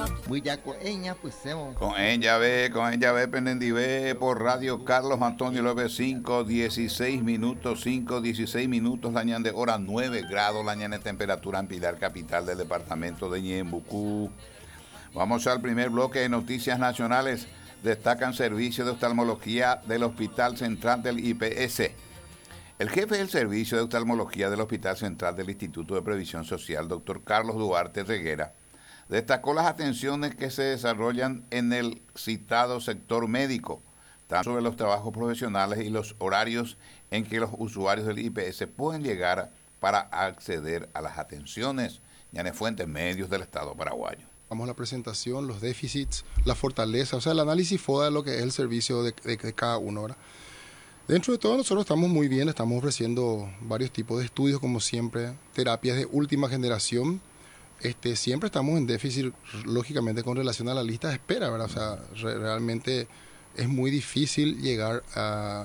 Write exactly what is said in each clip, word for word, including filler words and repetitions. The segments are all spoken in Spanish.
Muy ya con ella, pues semo. Con ella ve, con ella ve, penendive por Radio Carlos Antonio López, cinco, dieciséis minutos, cinco, dieciséis minutos, la ñan de hora nueve grados, la ñan de temperatura en Pilar, capital del departamento de Ñembucú. Vamos al primer bloque de noticias nacionales. Destacan servicios de oftalmología del Hospital Central del I P S. El jefe del servicio de oftalmología del Hospital Central del Instituto de Previsión Social, doctor Carlos Duarte Reguera, destacó las atenciones que se desarrollan en el citado sector médico, tanto sobre los trabajos profesionales y los horarios en que los usuarios del I P S pueden llegar para acceder a las atenciones. Yane Fuentes, medios del Estado paraguayo. Vamos a la presentación, los déficits, la fortaleza, o sea, el análisis FODA de lo que es el servicio de, de, de cada uno, ¿verdad? Dentro de todo nosotros estamos muy bien, estamos ofreciendo varios tipos de estudios, como siempre, terapias de última generación. Este, siempre estamos en déficit, lógicamente, con relación a la lista de espera, ¿verdad? O sea, re, realmente es muy difícil llegar a,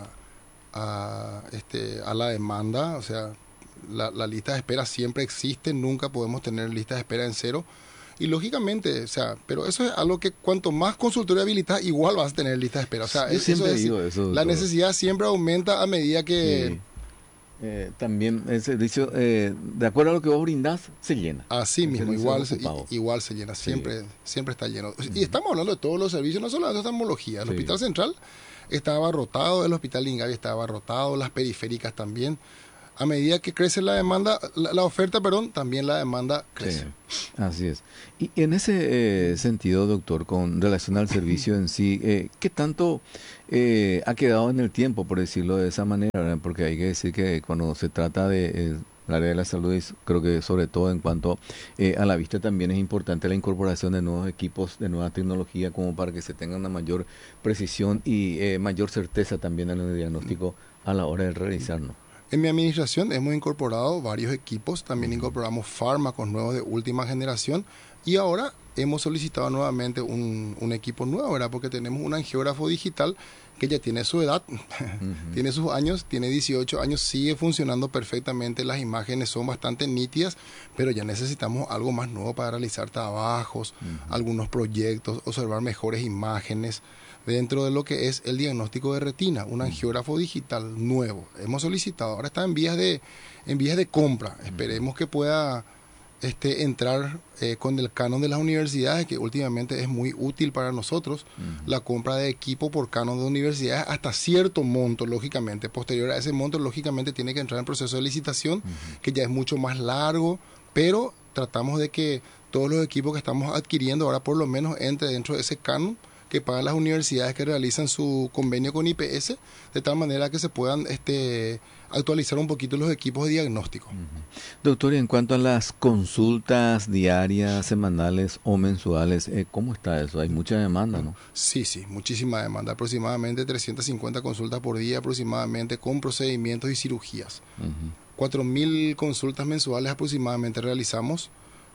a, este, a la demanda, o sea, la, la lista de espera siempre existe, nunca podemos tener lista de espera en cero. Y lógicamente, o sea, pero eso es algo que cuanto más consultorio habilitas, igual vas a tener lista de espera. O sea, Yo es, siempre eso es, digo eso. La necesidad siempre aumenta a medida que... Sí. Eh, también el servicio, eh, de acuerdo a lo que vos brindás, se llena. Así mismo, igual se, igual se llena, siempre, sí. siempre está lleno. Uh-huh. Y estamos hablando de todos los servicios, no solo de oftalmología. El sí. Hospital Central estaba abarrotado, el Hospital Ingavi estaba abarrotado, las periféricas también. A medida que crece la demanda, la, la oferta, perdón, también la demanda crece. Sí, así es. Y en ese eh, sentido, doctor, con relación al servicio en sí, eh, ¿qué tanto eh, ha quedado en el tiempo, por decirlo de esa manera? ¿Verdad? Porque hay que decir que cuando se trata de... Eh, el área de la salud, creo que sobre todo en cuanto eh, a la vista también es importante la incorporación de nuevos equipos, de nueva tecnología, como para que se tenga una mayor precisión y eh, mayor certeza también en el diagnóstico a la hora de realizarlo. En mi administración hemos incorporado varios equipos, también incorporamos fármacos nuevos de última generación y ahora hemos solicitado nuevamente un, un equipo nuevo, ¿verdad? Porque tenemos un angiógrafo digital que ya tiene su edad, uh-huh. tiene sus años, tiene dieciocho años, sigue funcionando perfectamente, las imágenes son bastante nítidas, pero ya necesitamos algo más nuevo para realizar trabajos, uh-huh. algunos proyectos, observar mejores imágenes dentro de lo que es el diagnóstico de retina, un angiógrafo digital nuevo. Hemos solicitado, ahora está en vías de, en vías de compra, uh-huh. esperemos que pueda este, entrar eh, con el canon de las universidades, que últimamente es muy útil para nosotros, uh-huh. la compra de equipo por canon de universidades hasta cierto monto, lógicamente. Posterior a ese monto, lógicamente, tiene que entrar en proceso de licitación, uh-huh. que ya es mucho más largo, pero tratamos de que todos los equipos que estamos adquiriendo ahora por lo menos entre dentro de ese canon que pagan las universidades que realizan su convenio con I P S, de tal manera que se puedan este, actualizar un poquito los equipos de diagnóstico. Uh-huh. Doctor, y en cuanto a las consultas diarias, semanales o mensuales, eh, ¿cómo está eso? Hay mucha demanda, ¿no? Sí, sí, muchísima demanda, aproximadamente trescientas cincuenta consultas por día, aproximadamente con procedimientos y cirugías. Uh-huh. cuatro mil consultas mensuales aproximadamente realizamos,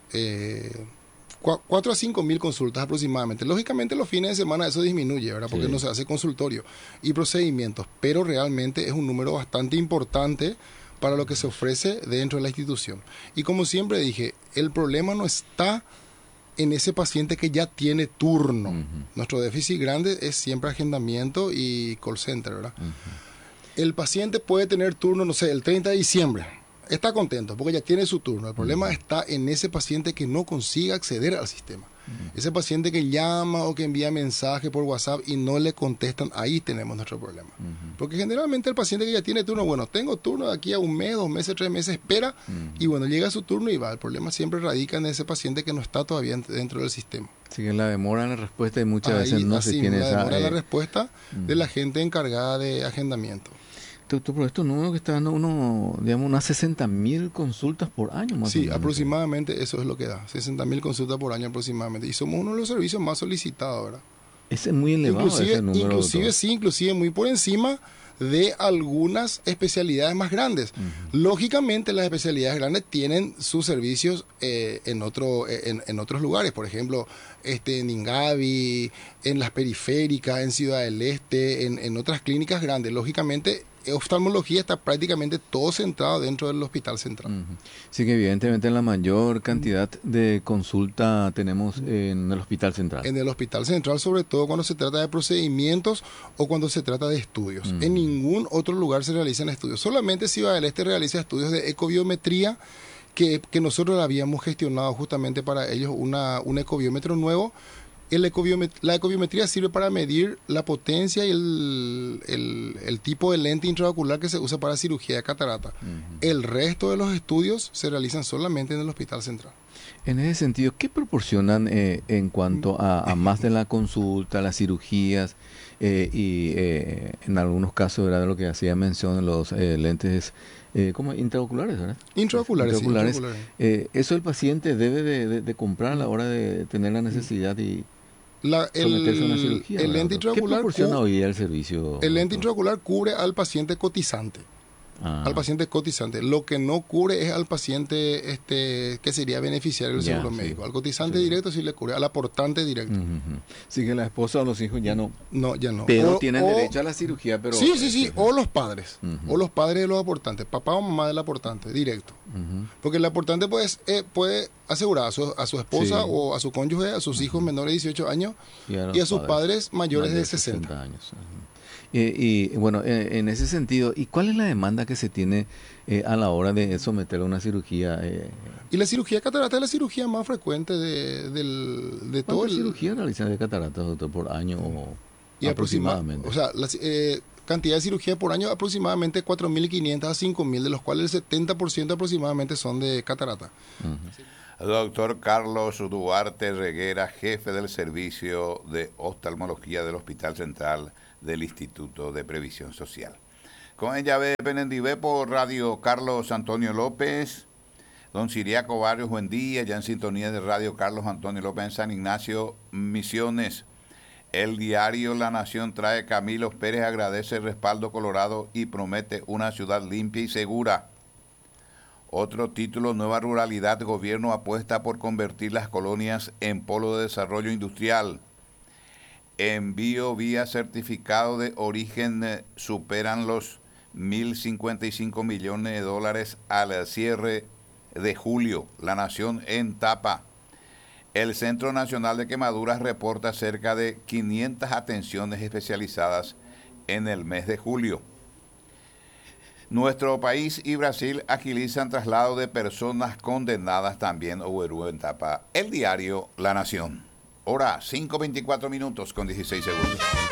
eh, cuatro a cinco mil consultas aproximadamente. Lógicamente los fines de semana eso disminuye, ¿verdad? Porque sí. no se hace consultorio y procedimientos, pero realmente es un número bastante importante para lo que se ofrece dentro de la institución. Y como siempre dije, el problema no está en ese paciente que ya tiene turno. Uh-huh. Nuestro déficit grande es siempre agendamiento y call center, ¿verdad? Uh-huh. El paciente puede tener turno, no sé, el treinta de diciembre. Está contento porque ya tiene su turno. El problema uh-huh. está en ese paciente que no consigue acceder al sistema. Uh-huh. Ese paciente que llama o que envía mensaje por WhatsApp y no le contestan, ahí tenemos nuestro problema. Uh-huh. Porque generalmente el paciente que ya tiene turno, bueno, tengo turno de aquí a un mes, dos meses, tres meses, espera, uh-huh. y bueno, llega su turno y va. El problema siempre radica en ese paciente que no está todavía dentro del sistema. Así que la demora en la respuesta y muchas ahí, veces no así, se tiene la esa... demora en eh... la respuesta uh-huh. de la gente encargada de agendamiento. Doctor, pero estos números que está dando uno, digamos, unas sesenta mil consultas por año más sí, o menos. Sí, aproximadamente eso es lo que da, sesenta mil consultas por año aproximadamente. Y somos uno de los servicios más solicitados, ¿verdad? Ese es muy elevado inclusive, ese número. Inclusive, doctor. sí, inclusive muy por encima de algunas especialidades más grandes. Uh-huh. Lógicamente, las especialidades grandes tienen sus servicios eh, en, otro, en, en otros lugares. Por ejemplo, este, en Ingavi, en las periféricas, en Ciudad del Este, en, en otras clínicas grandes. Lógicamente, oftalmología está prácticamente todo centrado dentro del Hospital Central. Ujú. Sí que evidentemente la mayor cantidad de consulta tenemos en el Hospital Central. En el Hospital Central, sobre todo cuando se trata de procedimientos o cuando se trata de estudios. Mm. En ningún otro lugar se realizan estudios. Solamente Ciudad del Este realiza estudios de ecobiometría, que, que nosotros habíamos gestionado justamente para ellos una, un ecobiómetro nuevo. El ecobiomet- la ecobiometría sirve para medir la potencia y el, el, el tipo de lente intraocular que se usa para cirugía de catarata. Ujú. El resto de los estudios se realizan solamente en el Hospital Central. En ese sentido, ¿qué proporcionan eh, en cuanto a, a más de la consulta, las cirugías eh, y eh, en algunos casos era de lo que hacía mención los eh, lentes eh, como intraoculares, ¿verdad? Intraoculares, sí, Intraoculares. intraoculares. Eh, eso el paciente debe de, de- de comprar a la hora de tener la necesidad y La- someterse a una el, cirugía. el ¿verdad, lente doctor? ¿Qué intraocular proporciona cu- hoy día el servicio? el lente doctor? intraocular cubre al paciente cotizante. Ah, Al paciente cotizante. Lo que no cubre es al paciente este que sería beneficiario del Ya, seguro sí. médico. Al cotizante Sí. directo sí le cubre, al aportante directo. ujú, ujú. Sí que la esposa o los hijos ya no, No, ya no. pero O- tienen o- derecho a la cirugía, pero... Sí, sí, sí. este, O los padres. Ujú. O los padres de los aportantes. Papá o mamá del aportante, directo. ujú. Porque el aportante pues, eh, puede asegurar a su, a su esposa Sí. o a su cónyuge, a sus hijos menores de dieciocho años Y a, y a sus padres mayores de sesenta sesenta. años. Ujú. Eh, y bueno, eh, en ese sentido, ¿y cuál es la demanda que se tiene eh, a la hora de someter a una cirugía? Eh, Y la cirugía de catarata es la cirugía más frecuente de, del, de todo ¿Cuántas el... cirugías realizan de cataratas, doctor, por año o y aproxima- aproximadamente? O sea, la eh, cantidad de cirugía por año aproximadamente cuatro mil quinientas a cinco mil, de los cuales el setenta por ciento aproximadamente son de catarata. Ujú. Doctor Carlos Duarte Reguera, jefe del servicio de oftalmología del Hospital Central del Instituto de Previsión Social. Con ella ve Penendivé por Radio Carlos Antonio López. Don Siriaco Barrios, buen día, ya en sintonía de Radio Carlos Antonio López en San Ignacio, Misiones. El diario La Nación trae Camilo Pérez agradece el respaldo colorado y promete una ciudad limpia y segura. Otro título, Nueva Ruralidad, gobierno apuesta por convertir las colonias en polo de desarrollo industrial. Envío vía certificado de origen eh, superan los mil cincuenta y cinco millones de dólares al cierre de julio. La Nación en tapa. El Centro Nacional de Quemaduras reporta cerca de quinientas atenciones especializadas en el mes de julio. Nuestro país y Brasil agilizan traslado de personas condenadas también Oberú en tapa. El diario La Nación. Hora cinco veinticuatro minutos con dieciséis segundos.